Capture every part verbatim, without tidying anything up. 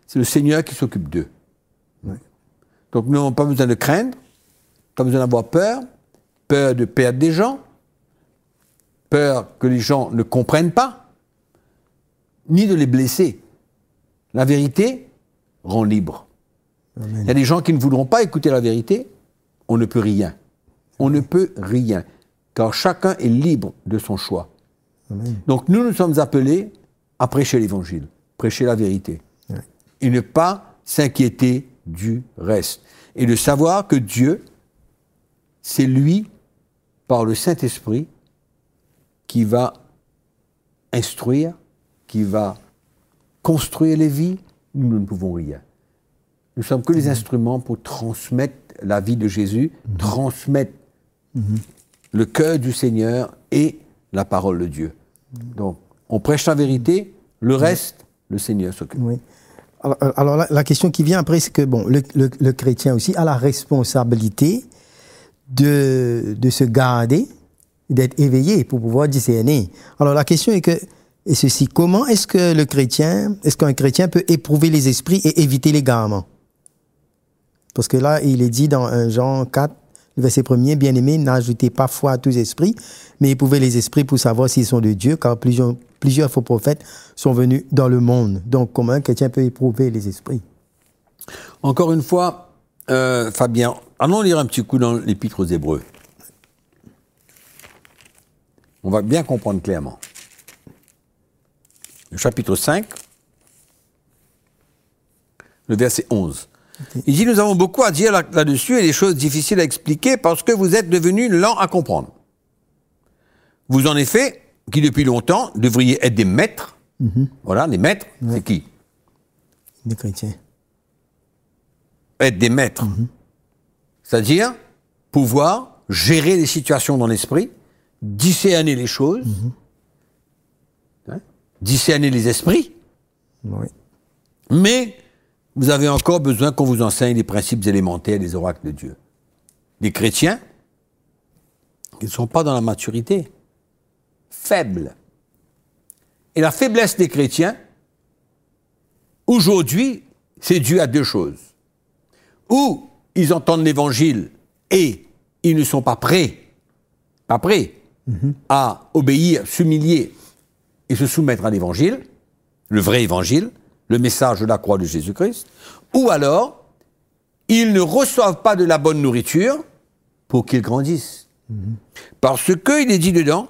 c'est le Seigneur qui s'occupe d'eux. Oui. Donc nous n'avons pas besoin de craindre, pas besoin d'avoir peur, peur de perdre des gens, peur que les gens ne comprennent pas, ni de les blesser. La vérité rend libre. Amen. Il y a des gens qui ne voudront pas écouter la vérité, on ne peut rien. On ne peut rien, car chacun est libre de son choix. Amen. Donc nous nous sommes appelés à prêcher l'évangile, prêcher la vérité, oui. et ne pas s'inquiéter du reste. Et de savoir que Dieu, c'est lui, par le Saint-Esprit, qui va instruire, qui va construire les vies. Nous, nous ne pouvons rien. Nous ne sommes que les instruments pour transmettre la vie de Jésus, mmh. transmettre mmh. le cœur du Seigneur et la parole de Dieu. Mmh. Donc, on prêche la vérité, le reste, mmh. le Seigneur s'occupe. Oui. Alors, alors la, la question qui vient après, c'est que bon, le, le, le chrétien aussi a la responsabilité de, de se garder, d'être éveillé pour pouvoir discerner. Alors, la question est que, et ceci, comment est-ce que le chrétien, est-ce qu'un chrétien peut éprouver les esprits et éviter l'égarement? Parce que là, il est dit dans Jean quatre, le verset premier, « Bien-aimés, n'ajoutez pas foi à tous esprits, mais éprouvez les esprits pour savoir s'ils sont de Dieu, car plusieurs, plusieurs faux prophètes sont venus dans le monde. » Donc, comment un chrétien peut éprouver les esprits? Encore une fois, euh, Fabien, allons lire un petit coup dans l'Épître aux Hébreux. On va bien comprendre clairement. Le chapitre cinq, le verset onze. Il dit, nous avons beaucoup à dire là, là-dessus et des choses difficiles à expliquer parce que vous êtes devenus lents à comprendre. Vous, en effet, qui depuis longtemps devriez être des maîtres, mm-hmm. voilà, des maîtres, ouais. c'est qui? Des chrétiens. Être des maîtres. Mm-hmm. C'est-à-dire pouvoir gérer les situations dans l'esprit, discerner les choses, mm-hmm. hein, discerner les esprits, oui. mais vous avez encore besoin qu'on vous enseigne les principes élémentaires des oracles de Dieu. Les chrétiens, qui ne sont pas dans la maturité, faibles. Et la faiblesse des chrétiens, aujourd'hui, c'est dû à deux choses. Ou ils entendent l'évangile et ils ne sont pas prêts, pas prêts mm-hmm. à obéir, s'humilier et se soumettre à l'évangile, le vrai évangile, le message de la croix de Jésus-Christ, ou alors, ils ne reçoivent pas de la bonne nourriture pour qu'ils grandissent. Mmh. Parce qu'il est dit dedans,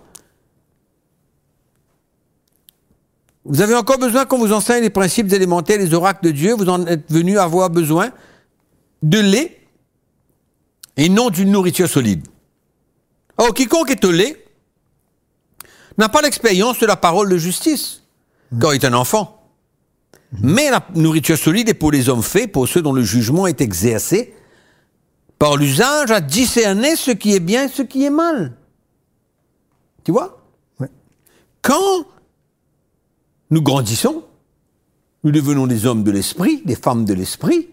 vous avez encore besoin qu'on vous enseigne les principes élémentaires, les oracles de Dieu, vous en êtes venus avoir besoin de lait et non d'une nourriture solide. Or, quiconque est au lait n'a pas l'expérience de la parole de justice, mmh. quand il est un enfant. Mais la nourriture solide est pour les hommes faits, pour ceux dont le jugement est exercé par l'usage à discerner ce qui est bien et ce qui est mal. Tu vois? Ouais. Quand nous grandissons, nous devenons des hommes de l'esprit, des femmes de l'esprit,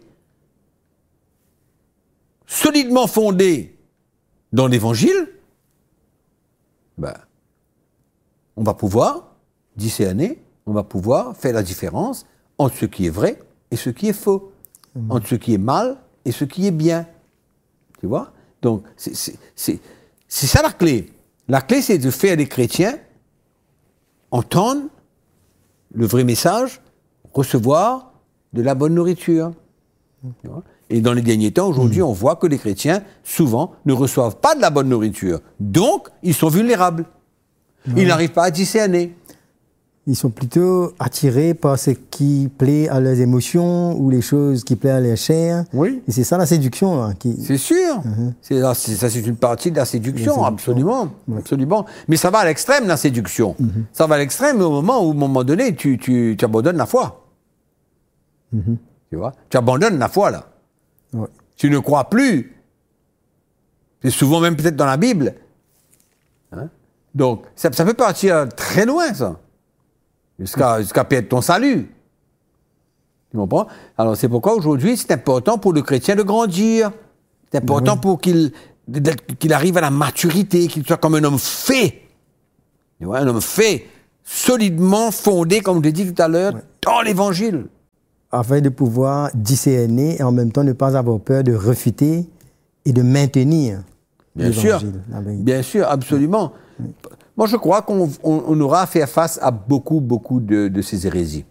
solidement fondés dans l'évangile, ben, on va pouvoir discerner, on va pouvoir faire la différence entre ce qui est vrai et ce qui est faux, mmh. entre ce qui est mal et ce qui est bien. Tu vois? Donc, c'est, c'est, c'est, c'est ça la clé. La clé, c'est de faire les chrétiens entendre le vrai message, recevoir de la bonne nourriture. Mmh. Tu vois? Et dans les derniers temps, aujourd'hui, mmh. on voit que les chrétiens, souvent, ne reçoivent pas de la bonne nourriture. Donc, ils sont vulnérables. Mmh. Ils n'arrivent pas à discerner. Ils sont plutôt attirés par ce qui plaît à leurs émotions ou les choses qui plaisent à leur chair. Oui. Et c'est ça la séduction. Hein, qui... C'est sûr. Uh-huh. C'est, c'est, ça, c'est une partie de la séduction, séduction. absolument. Oui. absolument. Mais ça va à l'extrême, la séduction. Uh-huh. Ça va à l'extrême au moment où, au moment donné, tu, tu, tu abandonnes la foi. Uh-huh. Tu vois? Tu abandonnes la foi, là. Ouais. Tu ne crois plus. C'est souvent même peut-être dans la Bible. Hein? Donc, ça, ça peut partir très loin, ça. Jusqu'à, jusqu'à perdre ton salut. Tu comprends? Alors, c'est pourquoi aujourd'hui, c'est important pour le chrétien de grandir. C'est important oui. pour qu'il, qu'il arrive à la maturité, qu'il soit comme un homme fait. Tu vois, un homme fait, solidement fondé, comme je l'ai dit tout à l'heure, oui. dans l'évangile. afin de pouvoir discerner et en même temps ne pas avoir peur de refuter et de maintenir Bien sûr, bien sûr, absolument. Oui. Moi, je crois qu'on on, on aura à faire face à beaucoup, beaucoup de, de ces hérésies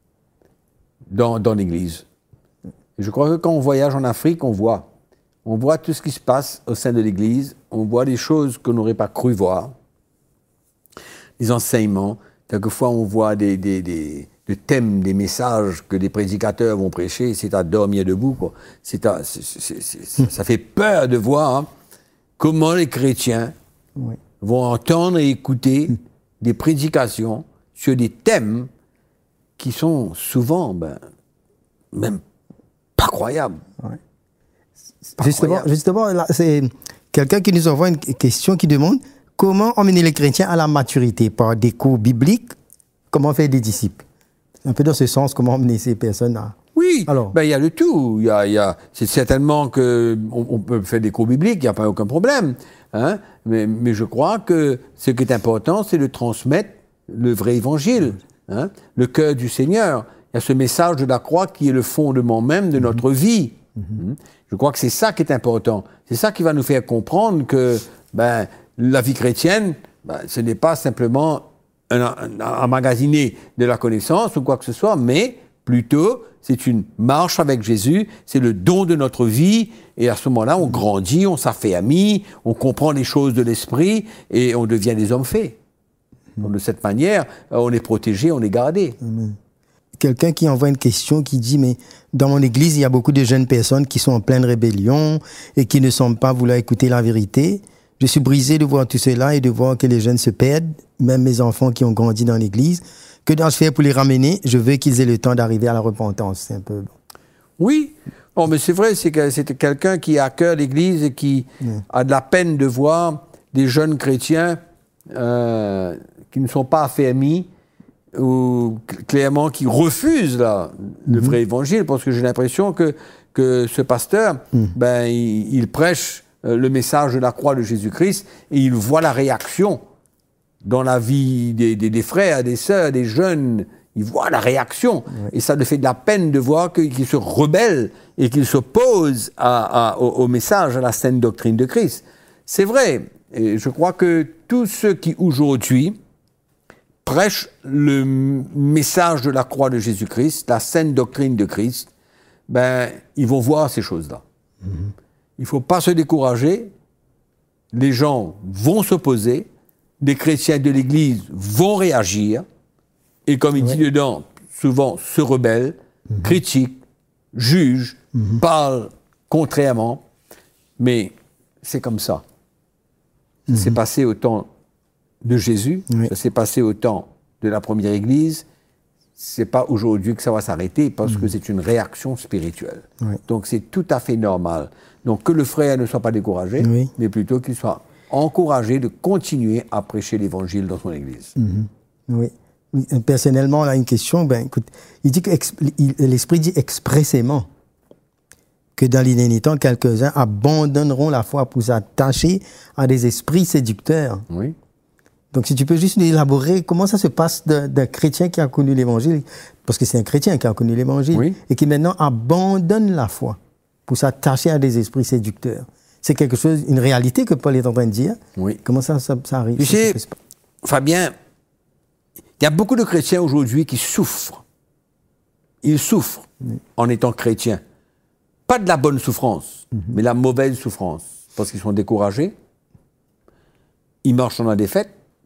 dans, dans l'Église. Et je crois que quand on voyage en Afrique, on voit, on voit tout ce qui se passe au sein de l'Église, on voit des choses qu'on n'aurait pas cru voir, des enseignements. Quelquefois, on voit des, des, des, des thèmes, des messages que des prédicateurs vont prêcher, c'est à dormir debout, quoi. C'est à, c'est, c'est, c'est, ça fait peur de voir hein, comment les chrétiens oui. vont entendre et écouter mmh. des prédications sur des thèmes qui sont souvent ben, même pas croyables. Ouais. Pas justement, croyable. justement là, c'est quelqu'un qui nous envoie une question qui demande comment emmener les chrétiens à la maturité par des cours bibliques, comment faire des disciples. Un peu dans ce sens, comment emmener ces personnes à... Oui, alors, ben, il y a le tout. Il y a, il y a, c'est certainement qu'on on peut faire des cours bibliques, il n'y a pas aucun problème. Hein, mais, mais je crois que ce qui est important, c'est de transmettre le vrai évangile, hein, le cœur du Seigneur. Il y a ce message de la croix qui est le fondement même de notre mm-hmm. vie. Mm-hmm. Je crois que c'est ça qui est important. C'est ça qui va nous faire comprendre que ben, la vie chrétienne, ben, ce n'est pas simplement un, un, un emmagasiner de la connaissance ou quoi que ce soit, mais plutôt, c'est une marche avec Jésus, c'est le don de notre vie, et à ce moment-là, on grandit, on s'affermit, on comprend les choses de l'esprit, et on devient des hommes faits. Donc, de cette manière, on est protégé, on est gardé. Amen. Quelqu'un qui envoie une question qui dit, mais dans mon église, il y a beaucoup de jeunes personnes qui sont en pleine rébellion et qui ne semblent pas vouloir écouter la vérité. Je suis brisé de voir tout cela et de voir que les jeunes se perdent, même mes enfants qui ont grandi dans l'église. Que dois-je faire pour les ramener? Je veux qu'ils aient le temps d'arriver à la repentance. C'est un peu... Oui, bon, mais c'est vrai, c'est, que, c'est quelqu'un qui a à cœur l'Église et qui mmh. a de la peine de voir des jeunes chrétiens euh, qui ne sont pas affermis ou clairement qui refusent là, le mmh. vrai évangile, parce que j'ai l'impression que, que ce pasteur, mmh. ben, il, il prêche euh, le message de la croix de Jésus-Christ et il voit la réaction dans la vie des, des, des frères, des sœurs, des jeunes, ils voient la réaction. Oui. Et ça le fait de la peine de voir qu'ils se rebellent et qu'ils s'opposent à, à, au, au message, à la saine doctrine de Christ. C'est vrai. Et je crois que tous ceux qui, aujourd'hui, prêchent le message de la croix de Jésus-Christ, la saine doctrine de Christ, ben, ils vont voir ces choses-là. Mm-hmm. Il ne faut pas se décourager. Les gens vont s'opposer. Des chrétiens de l'Église vont réagir, et comme il ouais. dit dedans, souvent se rebellent, mmh. critiquent, jugent, mmh. parlent contrairement, mais c'est comme ça. Ça mmh. s'est passé au temps de Jésus, oui. ça s'est passé au temps de la première Église, c'est pas aujourd'hui que ça va s'arrêter, parce mmh. que c'est une réaction spirituelle. Oui. Donc c'est tout à fait normal. Donc que le frère ne soit pas découragé, oui. mais plutôt qu'il soit encouragé de continuer à prêcher l'évangile dans son église. Mmh. Oui. oui. Personnellement, là, une question, ben, écoute, il dit que il, l'Esprit dit expressément que dans les derniers temps, quelques-uns abandonneront la foi pour s'attacher à des esprits séducteurs. Oui. Donc, si tu peux juste nous élaborer comment ça se passe d'un, d'un chrétien qui a connu l'évangile, parce que c'est un chrétien qui a connu l'évangile, oui. et qui maintenant abandonne la foi pour s'attacher à des esprits séducteurs. C'est quelque chose, une réalité que Paul est en train de dire. Oui. Comment ça, ça, ça arrive? Tu sais, Fabien, il y a beaucoup de chrétiens aujourd'hui qui souffrent. Ils souffrent oui. en étant chrétiens. Pas de la bonne souffrance, mm-hmm. mais la mauvaise souffrance. Parce qu'ils sont découragés, ils marchent dans la défaite,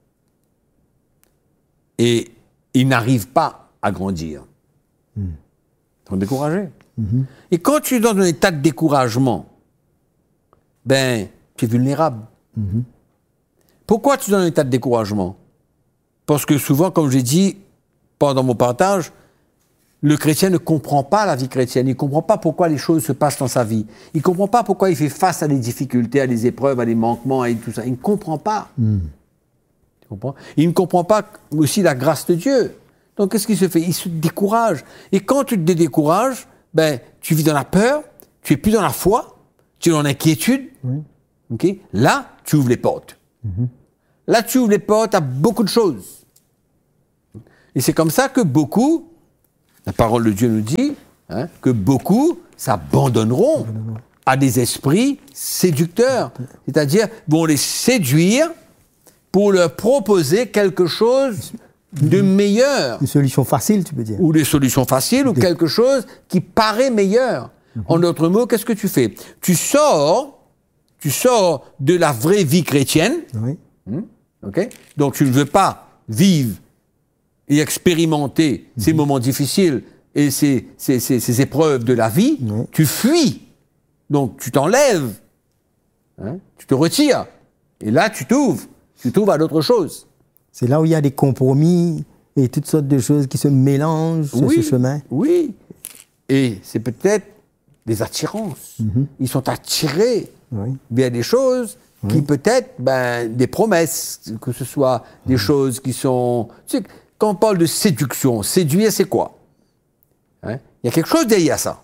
et ils n'arrivent pas à grandir. Mm. Ils sont découragés. Mm-hmm. Et quand tu es dans un état de découragement, ben, tu es vulnérable. Mm-hmm. Pourquoi tu es dans un état de découragement? Parce que souvent, comme j'ai dit pendant mon partage, le chrétien ne comprend pas la vie chrétienne. Il ne comprend pas pourquoi les choses se passent dans sa vie. Il ne comprend pas pourquoi il fait face à des difficultés, à des épreuves, à des manquements, et tout ça. Il ne comprend pas. Mm. Tu comprends? Il ne comprend pas aussi la grâce de Dieu. Donc, qu'est-ce qu'il se fait? Il se décourage. Et quand tu te décourages, ben, tu vis dans la peur, tu es plus dans la foi, tu es dans l'inquiétude, oui. okay? Là, tu ouvres les portes. Mm-hmm. Là, tu ouvres les portes à beaucoup de choses. Et c'est comme ça que beaucoup, la parole de Dieu nous dit, hein, que beaucoup s'abandonneront à des esprits séducteurs. C'est-à-dire, vont les séduire pour leur proposer quelque chose de meilleur. Une solution facile, tu peux dire. Ou des solutions faciles, ou des... quelque chose qui paraît meilleur. Mm-hmm. En d'autres mots, qu'est-ce que tu fais? Tu sors, tu sors de la vraie vie chrétienne. Oui. Mmh, okay? Donc tu ne veux pas vivre et expérimenter mm-hmm. ces moments difficiles et ces, ces, ces, ces épreuves de la vie. Oui. Tu fuis. Donc tu t'enlèves. Hein? Tu te retires. Et là, tu t'ouvres. Tu t'ouvres à d'autres choses. C'est là où il y a des compromis et toutes sortes de choses qui se mélangent oui, sur ce chemin. Oui. Et c'est peut-être des attirances. Mm-hmm. Ils sont attirés oui. vers des choses oui. qui peut-être, ben, des promesses, que ce soit des mm-hmm. choses qui sont... Tu sais, quand on parle de séduction, séduire, c'est quoi? Hein? Il y a quelque chose derrière ça.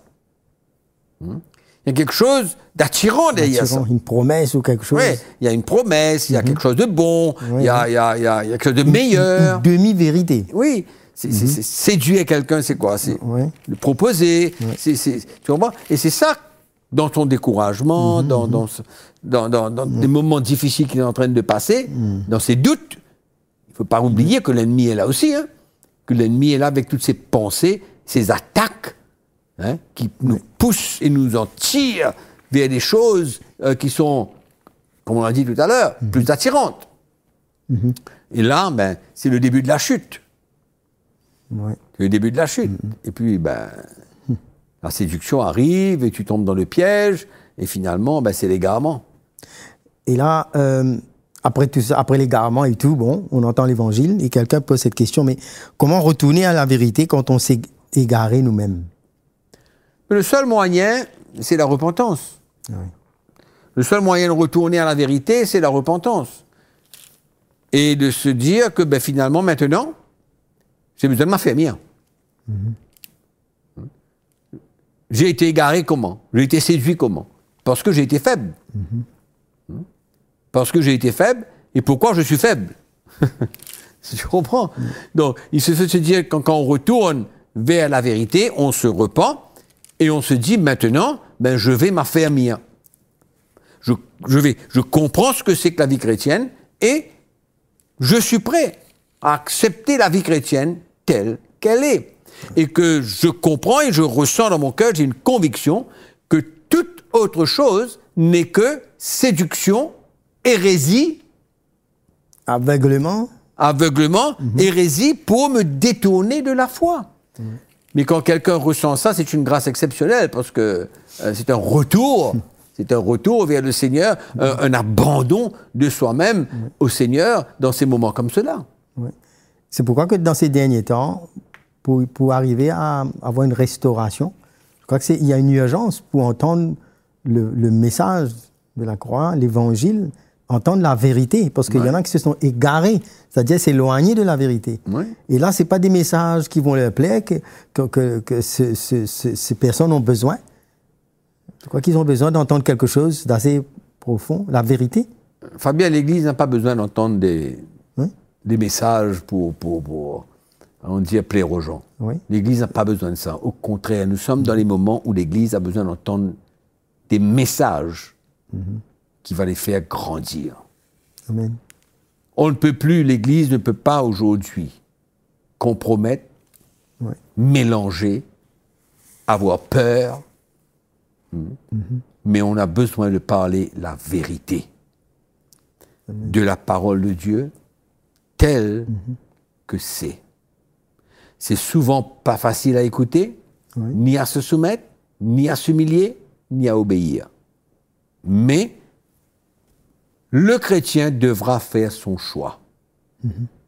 Hum? Il y a quelque chose d'attirant derrière ça. Une promesse ou quelque chose. Oui, il y a une promesse, il y a mm-hmm. quelque chose de bon, oui, il, y a, il, y a, il, y a, il y a quelque chose de meilleur. Une, une demi-vérité. Oui, c'est, mm-hmm. c'est, c'est séduire quelqu'un, c'est quoi? C'est oui. le proposer, oui. c'est, c'est, tu comprends? Et c'est ça, dans ton découragement, mm-hmm. dans, dans, dans, dans, dans mm-hmm. des moments difficiles qu'il est en train de passer, mm-hmm. dans ses doutes, il ne faut pas oublier que l'ennemi est là aussi, hein, que l'ennemi est là avec toutes ses pensées, ses attaques, hein, qui nous poussent et nous en tirent vers des choses euh, qui sont, comme on l'a dit tout à l'heure, mm-hmm. plus attirantes. Mm-hmm. Et là, ben, c'est le début de la chute. Ouais. C'est le début de la chute. Mm-hmm. Et puis, ben, mm-hmm. la séduction arrive et tu tombes dans le piège et finalement, ben, c'est l'égarement. Et là, euh, après, tout ça, après l'égarement et tout, bon, on entend l'évangile et quelqu'un pose cette question, mais comment retourner à la vérité quand on s'est égaré nous-mêmes? Le seul moyen, c'est la repentance. Oui. Le seul moyen de retourner à la vérité, c'est la repentance. Et de se dire que ben, finalement, maintenant, j'ai besoin de m'affermir. Mm-hmm. J'ai été égaré comment? J'ai été séduit comment? Parce que j'ai été faible. Mm-hmm. Parce que j'ai été faible. Et pourquoi je suis faible? Tu comprends? Mm-hmm. Donc, il se fait se dire que quand on retourne vers la vérité, on se repent. Et on se dit maintenant, ben, je vais m'affermir. Je, je, vais, je comprends ce que c'est que la vie chrétienne et je suis prêt à accepter la vie chrétienne telle qu'elle est. Et que je comprends et je ressens dans mon cœur, j'ai une conviction que toute autre chose n'est que séduction, hérésie. Aveuglement. Aveuglement, mm-hmm. hérésie pour me détourner de la foi. Mm-hmm. Mais quand quelqu'un ressent ça, c'est une grâce exceptionnelle parce que euh, c'est un retour, c'est un retour vers le Seigneur, un, un abandon de soi-même oui. au Seigneur dans ces moments comme cela. Oui. C'est pourquoi que dans ces derniers temps, pour, pour arriver à avoir une restauration, je crois qu'il y a une urgence pour entendre le, le message de la croix, l'évangile, entendre la vérité, parce qu'il ouais. y en a qui se sont égarés, c'est-à-dire s'éloigner de la vérité. Ouais. Et là, ce n'est pas des messages qui vont leur plaire, que, que, que, que ce, ce, ce, ces personnes ont besoin. Je crois qu'ils ont besoin d'entendre quelque chose d'assez profond, la vérité. Fabien, l'Église n'a pas besoin d'entendre des, oui. des messages pour, pour, pour, on dit, plaire aux gens. Oui. L'Église n'a pas besoin de ça. Au contraire, nous sommes dans les moments où l'Église a besoin d'entendre des messages mm-hmm. qui va les faire grandir. Amen. On ne peut plus, l'Église ne peut pas aujourd'hui compromettre, ouais. mélanger, avoir peur, mm-hmm. mais on a besoin de parler la vérité Amen. De la parole de Dieu telle mm-hmm. que c'est. C'est souvent pas facile à écouter, ouais. ni à se soumettre, ni à s'humilier, ni à obéir. Mais le chrétien devra faire son choix. Mm-hmm.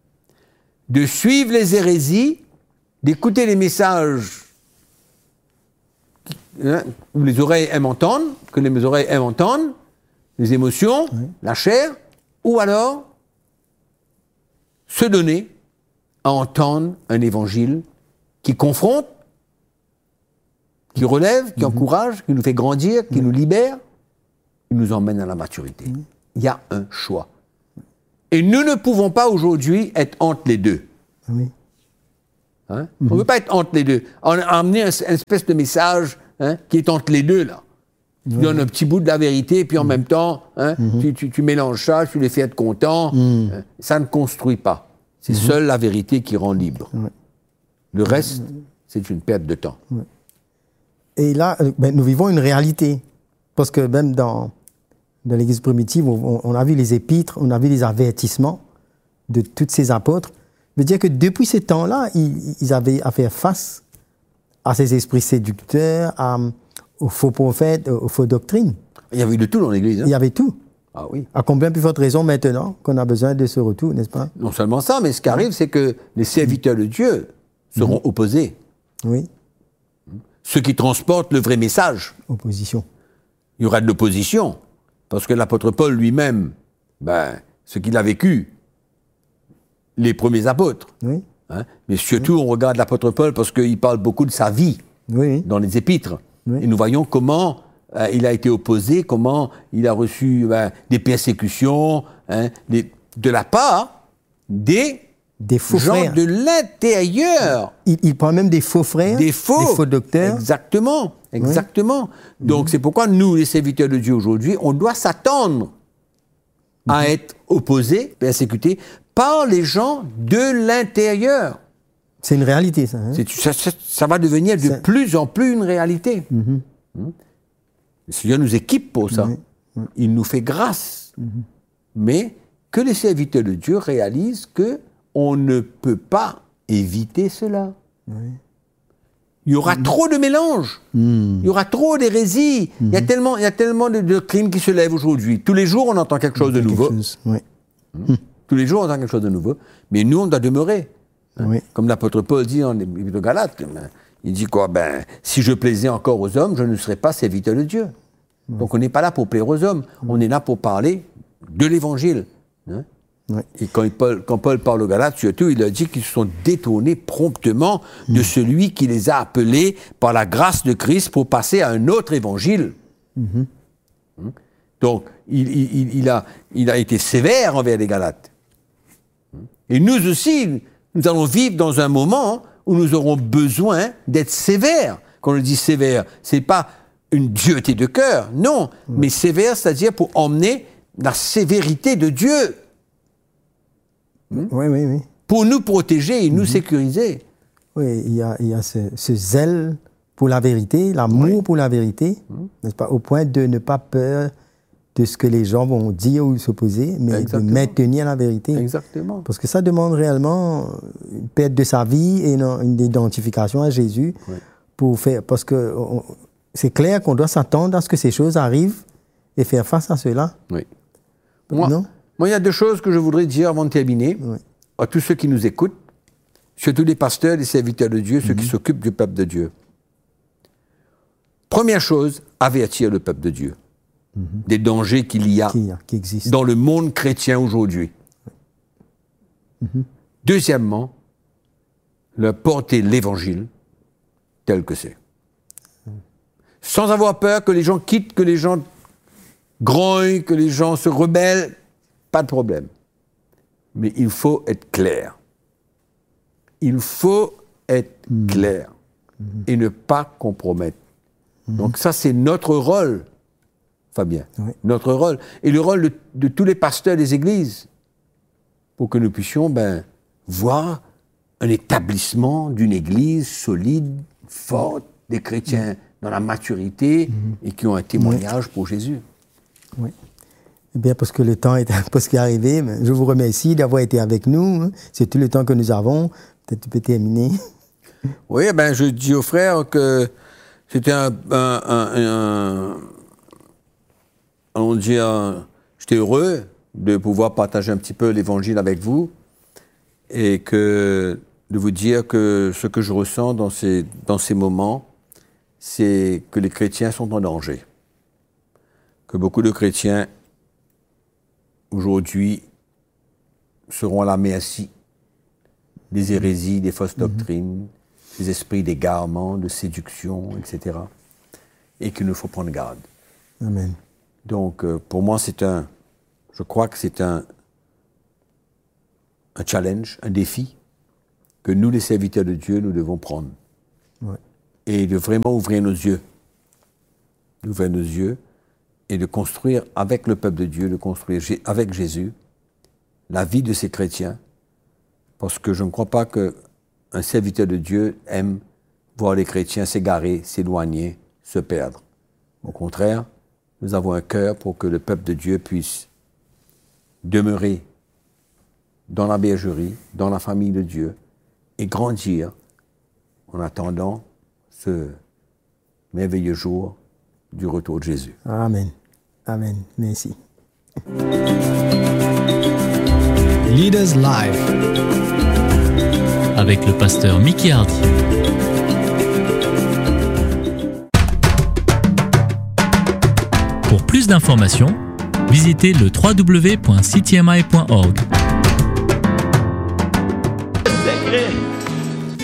De suivre les hérésies, d'écouter les messages hein, où les oreilles aiment entendre, que les oreilles aiment entendre, les émotions, oui. la chair, ou alors se donner à entendre un évangile qui confronte, qui relève, qui mm-hmm. encourage, qui nous fait grandir, qui mm-hmm. nous libère, qui nous emmène à la maturité. Mm-hmm. Il y a un choix. Et nous ne pouvons pas aujourd'hui être entre les deux. Oui. Hein? Mm-hmm. On ne veut pas être entre les deux. On a amené un, un espèce de message hein, qui est entre les deux, là. Tu mm-hmm. donnes un petit bout de la vérité, puis en mm-hmm. même temps, hein, mm-hmm. tu, tu, tu mélanges ça, tu les fais être contents. Mm-hmm. Euh, ça ne construit pas. C'est mm-hmm. seule la vérité qui rend libre. Mm-hmm. Le reste, mm-hmm. c'est une perte de temps. Mm-hmm. Et là, ben, nous vivons une réalité. Parce que même dans, dans l'Église primitive, on, on a vu les épîtres, on a vu les avertissements de tous ces apôtres. Ça veut dire que depuis ces temps-là, ils, ils avaient à faire face à ces esprits séducteurs, à, aux faux prophètes, aux faux doctrines. Il y avait de tout dans l'Église. Hein? Il y avait tout. Ah oui. À combien plus forte raison maintenant qu'on a besoin de ce retour, n'est-ce pas? Non seulement ça, mais ce qui arrive, c'est que les serviteurs de Dieu seront mmh. opposés. Oui. Ceux qui transportent le vrai message. Opposition. Il y aura de l'opposition. Parce que l'apôtre Paul lui-même, ben, ce qu'il a vécu, les premiers apôtres. Oui. Hein, mais surtout, oui. on regarde l'apôtre Paul parce qu'il parle beaucoup de sa vie oui. dans les épîtres. Oui. Et nous voyons comment euh, il a été opposé, comment il a reçu ben, des persécutions hein, des, de la part des, des faux gens frères. de l'intérieur. Il, il parle même des faux frères, des faux, des faux docteurs. Exactement, exactement. Oui. Donc mmh. c'est pourquoi nous, les serviteurs de Dieu aujourd'hui, on doit s'attendre mmh. à être opposés, persécutés par les gens de l'intérieur. C'est une réalité, ça. Hein? Ça, ça. Ça va devenir de c'est... plus en plus une réalité. Mm-hmm. Mm-hmm. Le Seigneur nous équipe pour ça. Mm-hmm. Il nous fait grâce. Mm-hmm. Mais que les serviteurs de Dieu réalisent qu'on ne peut pas éviter cela. Oui. Il y aura mm-hmm. trop de mélanges. Mm. Il y aura trop d'hérésies. Mm-hmm. Il y a tellement, il y a tellement de doctrines qui se lèvent aujourd'hui. Tous les jours, on entend quelque chose de quelque nouveau. Chose. Oui. Mm. Tous les jours, on entend quelque chose de nouveau. Mais nous, on doit demeurer. Hein? Oui. Comme l'apôtre Paul dit dans l'Épître de Galates, il dit quoi? Ben, si je plaisais encore aux hommes, je ne serais pas serviteur de Dieu. Oui. Donc on n'est pas là pour plaire aux hommes, oui. on est là pour parler de l'Évangile. Hein? Oui. Et quand Paul, quand Paul parle aux Galates, surtout, il a dit qu'ils se sont détournés promptement oui. de celui qui les a appelés par la grâce de Christ pour passer à un autre Évangile. Mm-hmm. Hein? Donc, il, il, il, a, il a été sévère envers les Galates. Et nous aussi, nous allons vivre dans un moment où nous aurons besoin d'être sévères. Quand on dit sévère, c'est pas une dureté de cœur, non, oui. mais sévère, c'est-à-dire pour emmener la sévérité de Dieu. Oui, oui, oui. Pour nous protéger et nous mm-hmm. sécuriser. Oui, il y a, il y a ce, ce zèle pour la vérité, l'amour oui. pour la vérité, mm-hmm. n'est-ce pas, au point de ne pas peur de ce que les gens vont dire ou s'opposer, mais Exactement. de maintenir la vérité. Exactement. Parce que ça demande réellement une perte de sa vie et une, une identification à Jésus. Oui. Pour faire, parce que on, c'est clair qu'on doit s'attendre à ce que ces choses arrivent et faire face à cela. Oui. Moi, non? moi, il y a deux choses que je voudrais dire avant de terminer. Oui. À tous ceux qui nous écoutent, surtout les pasteurs, les serviteurs de Dieu, ceux mm-hmm. qui s'occupent du peuple de Dieu. Première chose, avertir le peuple de Dieu. Mm-hmm. Des dangers qu'il y a, qui, qui existe. dans le monde chrétien aujourd'hui. Mm-hmm. Deuxièmement, leur porter l'évangile tel que c'est. Mm. Sans avoir peur que les gens quittent, que les gens grognent, que les gens se rebellent, pas de problème. Mais il faut être clair. Il faut être mm. clair mm-hmm. et ne pas compromettre. Mm-hmm. Donc ça, c'est notre rôle. Fabien, oui. notre rôle, et le rôle de, de tous les pasteurs des églises, pour que nous puissions ben, voir un établissement d'une église solide, forte, des chrétiens mmh. dans la maturité, mmh. et qui ont un témoignage oui. pour Jésus. Oui. Eh bien, parce que le temps est, parce qu'il est arrivé, je vous remercie d'avoir été avec nous. C'est tout le temps que nous avons. Peut-être tu peux terminer. Oui, ben, je dis aux frères que c'était un... un, un, un On dit, euh, j'étais heureux de pouvoir partager un petit peu l'Évangile avec vous et que, de vous dire que ce que je ressens dans ces, dans ces moments, c'est que les chrétiens sont en danger. Que beaucoup de chrétiens, aujourd'hui, seront à la merci des hérésies, des fausses doctrines, mm-hmm. des esprits d'égarement, de séduction, et cetera. Et qu'il nous faut prendre garde. Amen. Donc, euh, pour moi, c'est un... Je crois que c'est un, un challenge, un défi que nous, les serviteurs de Dieu, nous devons prendre. Ouais. Et de vraiment ouvrir nos yeux. D'ouvrir nos yeux et de construire avec le peuple de Dieu, de construire avec Jésus la vie de ces chrétiens. Parce que je ne crois pas qu'un serviteur de Dieu aime voir les chrétiens s'égarer, s'éloigner, se perdre. Au contraire, nous avons un cœur pour que le peuple de Dieu puisse demeurer dans la bergerie, dans la famille de Dieu, et grandir en attendant ce merveilleux jour du retour de Jésus. Amen. Amen. Merci. Leaders Live avec le pasteur Mickey Hardy. Pour plus d'informations, visitez le w w w point c t m i point org.